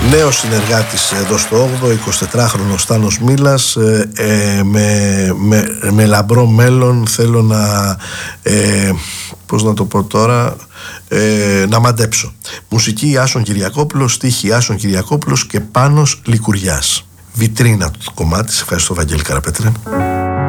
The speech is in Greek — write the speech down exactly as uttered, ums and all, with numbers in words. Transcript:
Νέος συνεργάτης εδώ στο όγδοο, εικοσιτετράχρονος Στάνος Μίλας, ε, ε, με, με, με λαμπρό μέλλον. Θέλω να, ε, πώς να το πω τώρα, ε, να μαντέψω. Μουσική Άσον Κυριακόπουλος, στίχη Άσον Κυριακόπουλος και Πάνος Λικουριάς. Βιτρίνα του κομμάτι. Ευχαριστώ, Βαγγέλη Καραπέτρε.